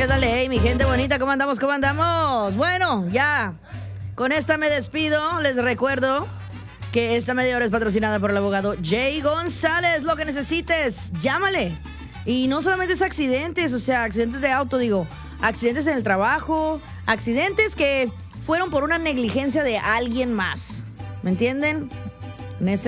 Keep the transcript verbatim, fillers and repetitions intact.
es la ley, mi gente bonita. ¿Cómo andamos? ¿Cómo andamos? Bueno, ya. Con esta me despido. Les recuerdo que esta media hora es patrocinada por el abogado Jay González. Lo que necesites, llámale. Y no solamente es accidentes, o sea, accidentes de auto, digo, accidentes en el trabajo, accidentes que fueron por una negligencia de alguien más. ¿Me entienden? En ese